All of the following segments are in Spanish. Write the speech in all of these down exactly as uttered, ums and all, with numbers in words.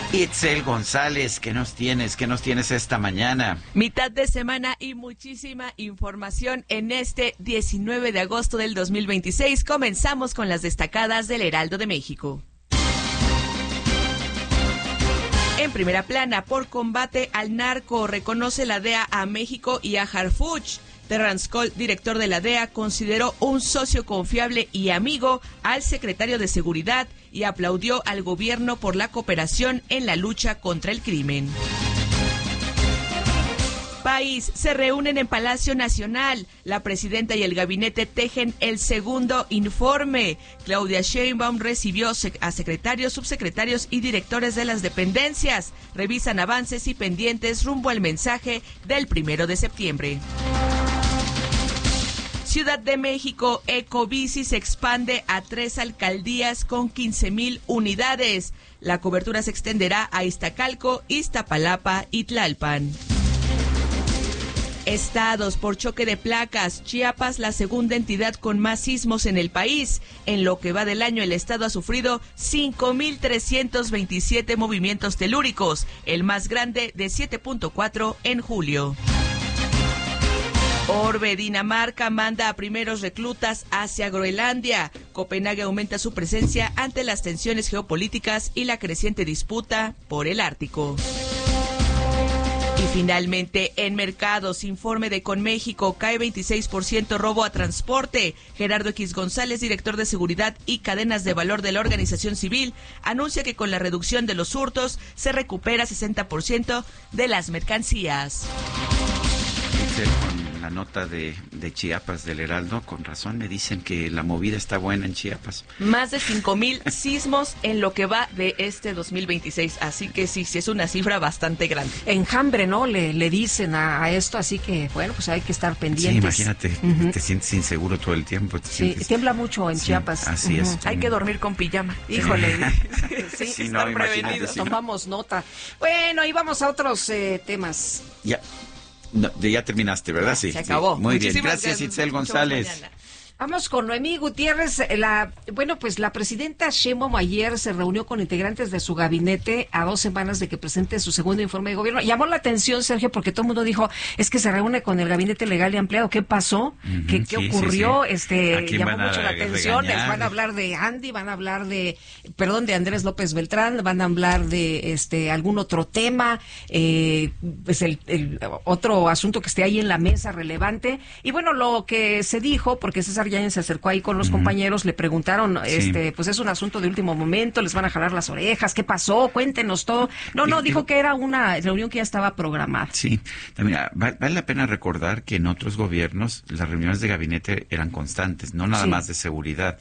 Itzel González, ¿qué nos tienes? ¿Qué nos tienes esta mañana? Mitad de semana y muchísima información en este diecinueve de agosto del dos mil veintiséis. Comenzamos con las destacadas del Heraldo de México. En primera plana, por combate al narco, reconoce la D E A a México y a Harfuch. Terrance Cole, director de la D E A, consideró un socio confiable y amigo al secretario de Seguridad y aplaudió al gobierno por la cooperación en la lucha contra el crimen. País, se reúnen en Palacio Nacional. La presidenta y el gabinete tejen el segundo informe. Claudia Sheinbaum recibió a secretarios, subsecretarios y directores de las dependencias. Revisan avances y pendientes rumbo al mensaje del primero de septiembre. Ciudad de México, Ecobici se expande a tres alcaldías con quince mil unidades. La cobertura se extenderá a Iztacalco, Iztapalapa y Tlalpan. Estados, por choque de placas, Chiapas, la segunda entidad con más sismos en el país. En lo que va del año, el estado ha sufrido cinco mil trescientos veintisiete movimientos telúricos, el más grande de siete punto cuatro en julio. Orbe, Dinamarca manda a primeros reclutas hacia Groenlandia. Copenhague aumenta su presencia ante las tensiones geopolíticas y la creciente disputa por el Ártico. Y finalmente, en mercados, informe de Conméxico, cae veintiséis por ciento robo a transporte. Gerardo X González, director de Seguridad y Cadenas de Valor de la Organización Civil, anuncia que con la reducción de los hurtos se recupera sesenta por ciento de las mercancías. Con la nota de, de Chiapas del Heraldo, con razón me dicen que la movida está buena en Chiapas. Más de cinco mil sismos en lo que va de este dos mil veintiséis, así que sí, sí es una cifra bastante grande. Enjambre, ¿no? Le, le dicen a, a esto, así que, bueno, pues hay que estar pendientes. Sí, imagínate, uh-huh. Te sientes inseguro todo el tiempo. Te sí, sientes... tiembla mucho en sí, Chiapas. Así uh-huh. es. Hay que dormir con pijama. Híjole. sí, sí, sí no, están prevenidos. sí, Tomamos nota. Bueno, y vamos a otros eh, temas. Ya. No, ya terminaste, ¿verdad? Sí. Se acabó. Sí. Muy Muchísimas bien. Gracias, gracias. Itzel González. Vamos con Noemí Gutiérrez. La, bueno, pues la presidenta Sheinbaum ayer se reunió con integrantes de su gabinete a dos semanas de que presente su segundo informe de gobierno. Llamó la atención, Sergio, porque todo el mundo dijo, es que se reúne con el gabinete legal y ampliado. ¿Qué pasó? Uh-huh, ¿Qué, qué sí, ocurrió? Sí, sí. Este, llamó mucho la atención. Les van a hablar de Andy, van a hablar de, perdón, de Andrés López Beltrán, van a hablar de este algún otro tema, eh, pues el, el otro asunto que esté ahí en la mesa relevante. Y bueno, lo que se dijo, porque César Yáñez se acercó ahí con los uh-huh. compañeros, le preguntaron, sí. este, pues es un asunto de último momento, les van a jalar las orejas, ¿qué pasó? Cuéntenos todo. No, no, dijo que era una reunión que ya estaba programada. Sí, también vale la pena recordar que en otros gobiernos las reuniones de gabinete eran constantes, no nada sí. más de seguridad.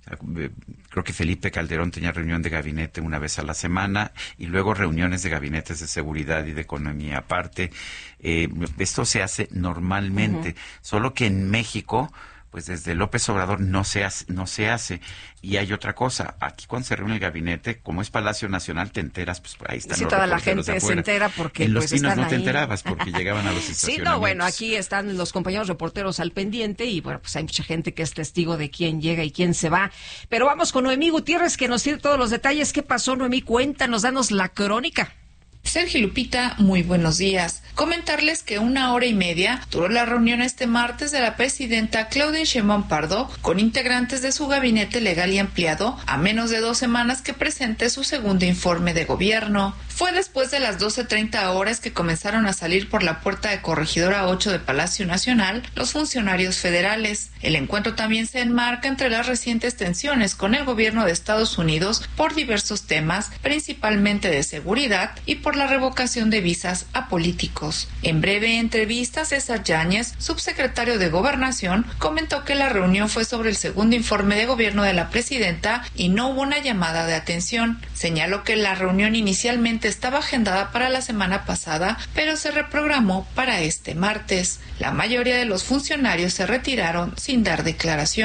Creo que Felipe Calderón tenía reunión de gabinete una vez a la semana y luego reuniones de gabinetes de seguridad y de economía aparte. Eh, esto se hace normalmente, uh-huh. solo que en México, pues desde López Obrador no se hace, no se hace. Y hay otra cosa, aquí cuando se reúne el gabinete, como es Palacio Nacional, te enteras, pues ahí están sí, los toda la gente afuera. se entera porque en Los pues Pinos están no te ahí. enterabas porque llegaban a los estacionamientos. Sí, no, bueno, aquí están los compañeros reporteros al pendiente y bueno, pues hay mucha gente que es testigo de quién llega y quién se va. Pero vamos con Noemí Gutiérrez, que nos tiene todos los detalles. ¿Qué pasó, Noemí? Cuéntanos, danos la crónica. Sergio Lupita, muy buenos días. Comentarles que una hora y media duró la reunión este martes de la presidenta Claudia Sheinbaum Pardo con integrantes de su gabinete legal y ampliado a menos de dos semanas que presente su segundo informe de gobierno. Fue después de las doce treinta horas que comenzaron a salir por la puerta de Corregidora ocho de Palacio Nacional los funcionarios federales. El encuentro también se enmarca entre las recientes tensiones con el gobierno de Estados Unidos por diversos temas, principalmente de seguridad y por la revocación de visas a políticos. En breve entrevista, César Yáñez, subsecretario de Gobernación, comentó que la reunión fue sobre el segundo informe de gobierno de la presidenta y no hubo una llamada de atención. Señaló que la reunión inicialmente estaba agendada para la semana pasada, pero se reprogramó para este martes. La mayoría de los funcionarios se retiraron sin dar declaraciones.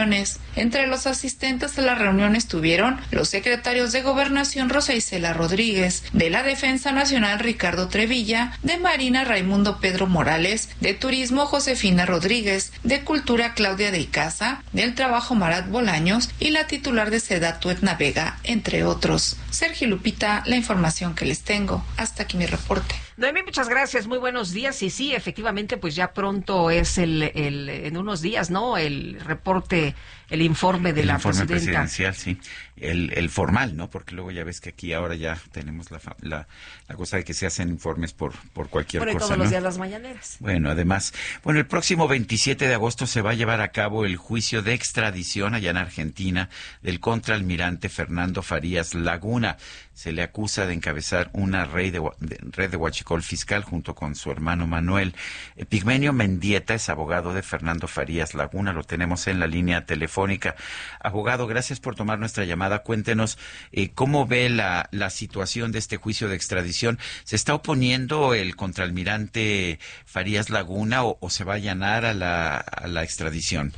Entre los asistentes a la reunión estuvieron los secretarios de Gobernación Rosa Isela Rodríguez, de la Defensa Nacional Ricardo Trevilla, de Marina Raimundo Pedro Morales, de Turismo Josefina Rodríguez, de Cultura Claudia de Icaza, del Trabajo Marat Bolaños y la titular de Sedatu Etna Vega, entre otros. Sergio Lupita, la información que les tengo. Hasta aquí mi reporte. Noemí, muchas gracias, muy buenos días. Y sí, efectivamente, pues ya pronto es el, el en unos días, ¿no? El reporte, el informe de el la informe presidenta. presidencial, sí. El, el formal, ¿no? Porque luego ya ves que aquí ahora ya tenemos la, la, la cosa de que se hacen informes por, por cualquier Bueno, cosa, todos ¿no? los días las mañaneras. Bueno, además, bueno, el próximo veintisiete de agosto se va a llevar a cabo el juicio de extradición allá en Argentina del contraalmirante Fernando Farías Laguna. Se le acusa de encabezar una red de, de, red de huachicol fiscal junto con su hermano Manuel. Pigmenio Mendieta es abogado de Fernando Farías Laguna, lo tenemos en la línea telefónica. Abogado, gracias por tomar nuestra llamada. Cuéntenos eh, cómo ve la, la situación de este juicio de extradición. ¿Se está oponiendo el contraalmirante Farías Laguna o, o se va a allanar a la, a la extradición?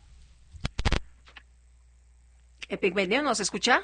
Pigmenio, ¿nos escucha?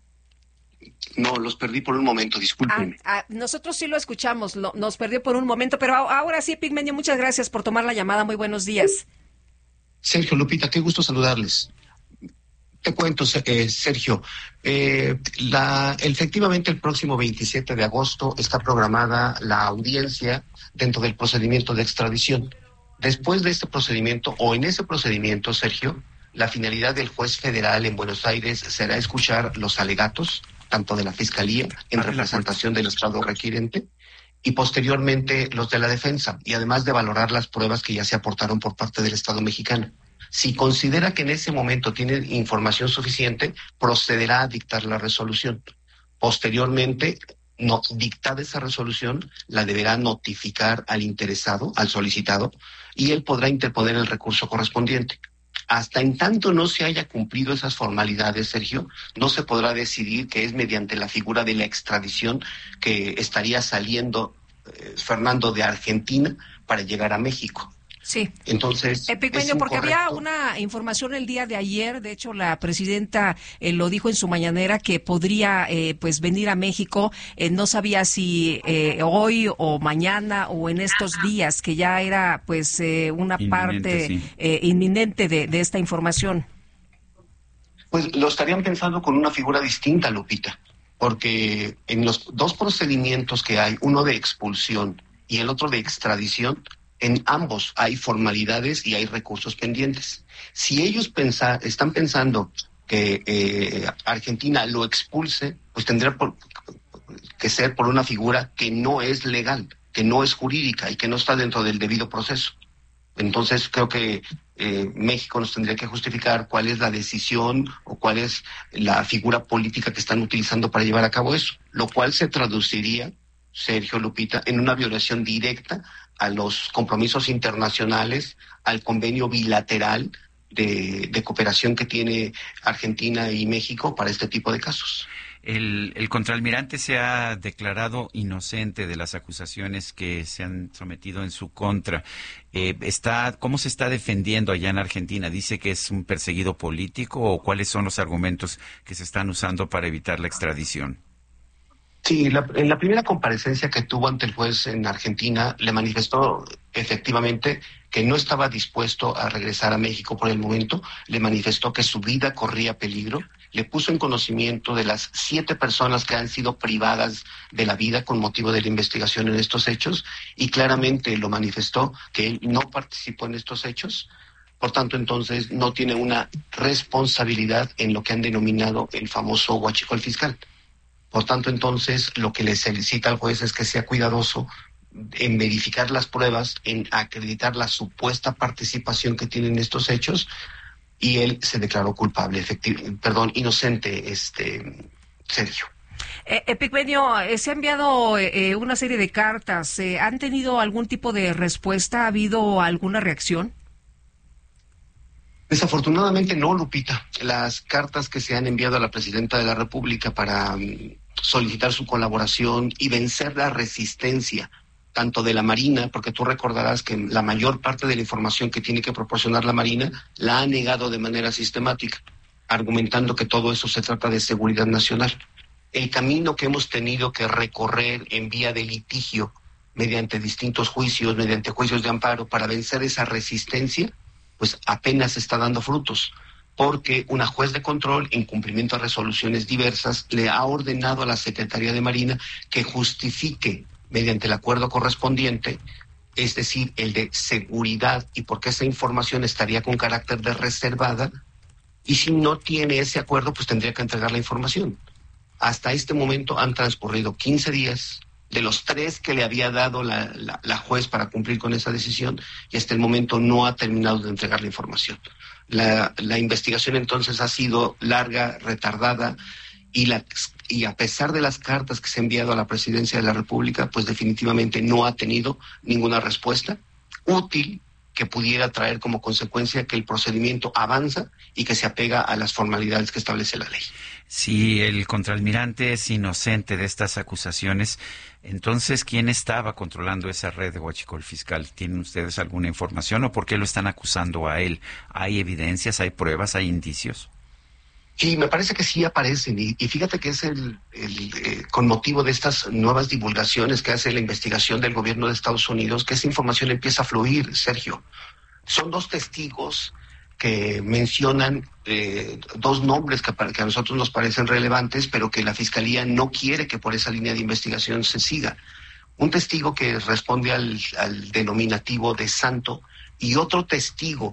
No, los perdí por un momento, discúlpenme. Ah, ah, nosotros sí lo escuchamos, lo, nos perdió por un momento, pero a, ahora sí, Pigmenio, muchas gracias por tomar la llamada. Muy buenos días. Sergio, Lupita, qué gusto saludarles. Te cuento, eh, Sergio, eh, la, efectivamente el próximo veintisiete de agosto está programada la audiencia dentro del procedimiento de extradición. Después de este procedimiento, o en ese procedimiento, Sergio, la finalidad del juez federal en Buenos Aires será escuchar los alegatos, tanto de la Fiscalía en representación del Estado requirente, y posteriormente los de la defensa, y además de valorar las pruebas que ya se aportaron por parte del Estado mexicano. Si considera que en ese momento tiene información suficiente, procederá a dictar la resolución. Posteriormente, no, dictada esa resolución, la deberá notificar al interesado, al solicitado, y él podrá interponer el recurso correspondiente. Hasta en tanto no se haya cumplido esas formalidades, Sergio, no se podrá decidir que es mediante la figura de la extradición que estaría saliendo eh, Fernando de Argentina para llegar a México. Sí. Entonces, eh, Pigmenio, porque había una información el día de ayer, de hecho la presidenta eh, lo dijo en su mañanera que podría eh, pues venir a México, eh, no sabía si eh, hoy o mañana o en estos días, que ya era pues eh, una inminente, parte sí. eh, inminente de, de esta información. Pues lo estarían pensando con una figura distinta, Lupita, porque en los dos procedimientos que hay, uno de expulsión y el otro de extradición, en ambos hay formalidades y hay recursos pendientes. Si ellos pensar, están pensando que eh, Argentina lo expulse, pues tendrá por, que ser por una figura que no es legal, que no es jurídica y que no está dentro del debido proceso. Entonces creo que eh, México nos tendría que justificar cuál es la decisión o cuál es la figura política que están utilizando para llevar a cabo eso, lo cual se traduciría, Sergio, Lupita, en una violación directa a los compromisos internacionales, al convenio bilateral de, de cooperación que tiene Argentina y México para este tipo de casos. El, el contraalmirante se ha declarado inocente de las acusaciones que se han sometido en su contra. Eh, está, ¿cómo se está defendiendo allá en Argentina? ¿Dice que es un perseguido político o cuáles son los argumentos que se están usando para evitar la extradición? Sí, la, en la primera comparecencia que tuvo ante el juez en Argentina, le manifestó efectivamente que no estaba dispuesto a regresar a México por el momento, le manifestó que su vida corría peligro, le puso en conocimiento de las siete personas que han sido privadas de la vida con motivo de la investigación en estos hechos, y claramente lo manifestó que él no participó en estos hechos. Por tanto, entonces, no tiene una responsabilidad en lo que han denominado el famoso huachicol fiscal. Por tanto, entonces, lo que le solicita al juez es que sea cuidadoso en verificar las pruebas, en acreditar la supuesta participación que tiene en estos hechos, y él se declaró culpable, efectiv- perdón, inocente, este Sergio. Eh, Pigmenio, eh, se ha enviado eh, una serie de cartas. Eh, ¿Han tenido algún tipo de respuesta? ¿Ha habido alguna reacción? Desafortunadamente no, Lupita. Las cartas que se han enviado a la Presidenta de la República para um, solicitar su colaboración y vencer la resistencia tanto de la Marina, porque tú recordarás que la mayor parte de la información que tiene que proporcionar la Marina la ha negado de manera sistemática, argumentando que todo eso se trata de seguridad nacional. El camino que hemos tenido que recorrer en vía de litigio, mediante distintos juicios, mediante juicios de amparo, para vencer esa resistencia, pues apenas está dando frutos, porque una juez de control, en cumplimiento a resoluciones diversas, le ha ordenado a la Secretaría de Marina que justifique, mediante el acuerdo correspondiente, es decir, el de seguridad, y porque esa información estaría con carácter de reservada, y si no tiene ese acuerdo, pues tendría que entregar la información. Hasta este momento han transcurrido quince días, de los tres que le había dado la, la, la juez para cumplir con esa decisión, y hasta el momento no ha terminado de entregar la información. La, la investigación entonces ha sido larga, retardada, y, la, y a pesar de las cartas que se han enviado a la Presidencia de la República, pues definitivamente no ha tenido ninguna respuesta útil que pudiera traer como consecuencia que el procedimiento avanza y que se apega a las formalidades que establece la ley. Si el contraalmirante es inocente de estas acusaciones, entonces, ¿quién estaba controlando esa red de huachicol fiscal? ¿Tienen ustedes alguna información o por qué lo están acusando a él? ¿Hay evidencias, hay pruebas, hay indicios? Sí, me parece que sí aparecen, y, y fíjate que es el, el eh, con motivo de estas nuevas divulgaciones que hace la investigación del gobierno de Estados Unidos, que esa información empieza a fluir, Sergio. Son dos testigos que mencionan eh, dos nombres que, que a nosotros nos parecen relevantes, pero que la Fiscalía no quiere que por esa línea de investigación se siga. Un testigo que responde al, al denominativo de santo, y otro testigo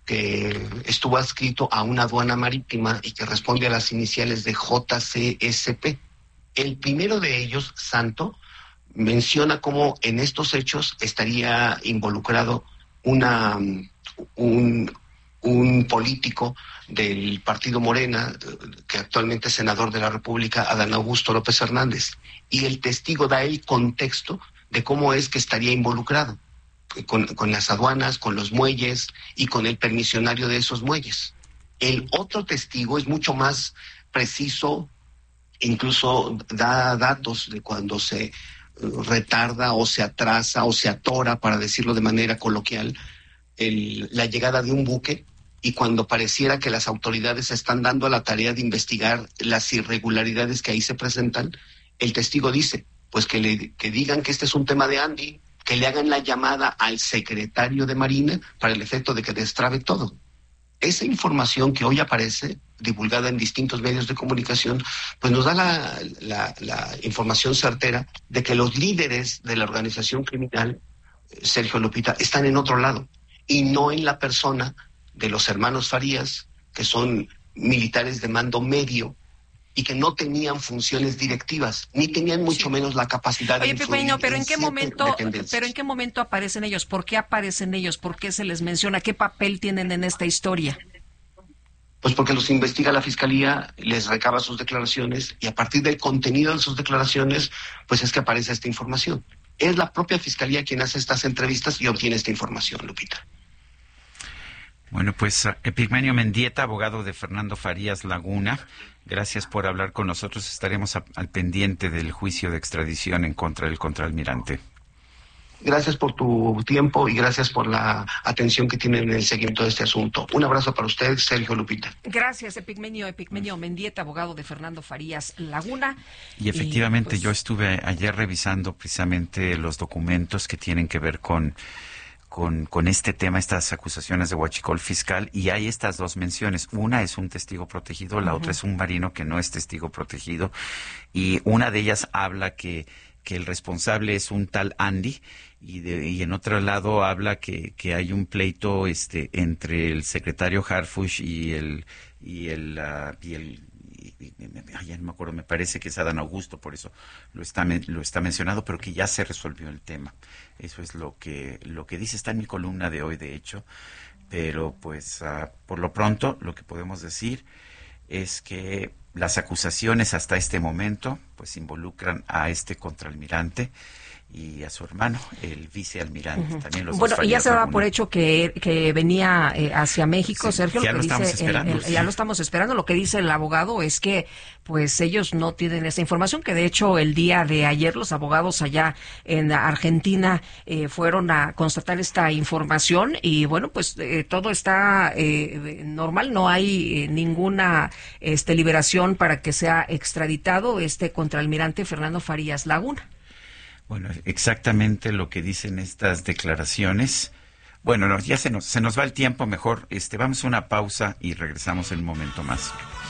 que estuvo adscrito a una aduana marítima y que responde a las iniciales de J C S P. El primero de ellos, Santo, menciona cómo en estos hechos estaría involucrado una, un, un político del partido Morena, que actualmente es senador de la República, Adán Augusto López Hernández. Y el testigo da el contexto de cómo es que estaría involucrado. Con, con las aduanas, con los muelles y con el permisionario de esos muelles. El otro testigo es mucho más preciso, incluso da datos de cuando se retarda o se atrasa o se atora, para decirlo de manera coloquial, el, la llegada de un buque, y cuando pareciera que las autoridades están dando a la tarea de investigar las irregularidades que ahí se presentan, el testigo dice, pues que, le, que digan que este es un tema de Andy, que le hagan la llamada al secretario de Marina para el efecto de que destrabe todo. Esa información que hoy aparece, divulgada en distintos medios de comunicación, pues nos da la, la, la información certera de que los líderes de la organización criminal, Sergio Lupita, están en otro lado, y no en la persona de los hermanos Farías, que son militares de mando medio, y que no tenían funciones directivas, ni tenían mucho menos la capacidad de Oye, influir. Pepeño, pero en qué momento, dependencias. pero en qué momento aparecen ellos, ¿por qué aparecen ellos? ¿Por qué se les menciona? ¿Qué papel tienen en esta historia? Pues porque los investiga la Fiscalía, les recaba sus declaraciones, y a partir del contenido de sus declaraciones, pues es que aparece esta información. Es la propia Fiscalía quien hace estas entrevistas y obtiene esta información, Lupita. Bueno, pues Epigmenio Mendieta, abogado de Fernando Farías Laguna, gracias por hablar con nosotros. Estaremos a, al pendiente del juicio de extradición en contra del contraalmirante. Gracias por tu tiempo y gracias por la atención que tienen en el seguimiento de este asunto. Un abrazo para usted, Sergio, Lupita. Gracias, Epigmenio, Epigmenio Mendieta, abogado de Fernando Farías Laguna. Y efectivamente, y pues, yo estuve ayer revisando precisamente los documentos que tienen que ver con Con, con este tema, estas acusaciones de huachicol fiscal, y hay estas dos menciones. Una es un testigo protegido, la uh-huh. otra es un marino que no es testigo protegido, y una de ellas habla que, que el responsable es un tal Andy, y, de, y en otro lado habla que, que hay un pleito este entre el secretario Harfuch y el y el uh, y el Ay, ya no me acuerdo, me parece que es Adán Augusto, por eso lo está lo está mencionado, pero que ya se resolvió el tema. Eso es lo que lo que dice, está en mi columna de hoy, de hecho, pero pues uh, por lo pronto lo que podemos decir es que las acusaciones hasta este momento pues involucran a este contraalmirante, y a su hermano, el vicealmirante. Uh-huh. También los bueno, y ya se daba por hecho que, que venía eh, hacia México, sí, Sergio. Ya lo, lo que estamos dice esperando. El, el, sí. Ya lo estamos esperando. Lo que dice el abogado es que pues ellos no tienen esa información, que de hecho el día de ayer los abogados allá en Argentina eh, fueron a constatar esta información y bueno, pues eh, todo está eh, normal, no hay eh, ninguna este, liberación para que sea extraditado este contraalmirante Fernando Farías Laguna. Bueno, exactamente lo que dicen estas declaraciones. Bueno, no, ya se nos, se nos va el tiempo, mejor este, vamos a una pausa y regresamos en un momento más.